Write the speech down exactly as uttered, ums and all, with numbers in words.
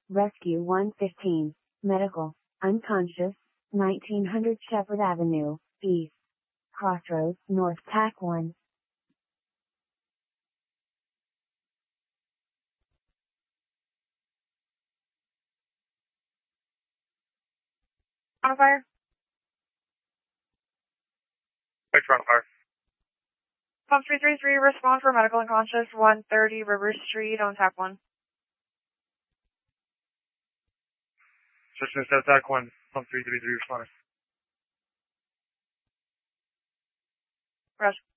Rescue one fifteen, medical, unconscious, nineteen hundred Shepherd Avenue, East. Crossroads, North, T A C one. On fire. Wait for on fire. Pump three three three, respond for medical unconscious, one thirty River Street on T A C one. Switching to T A C one, pump three three three, responders. Rush.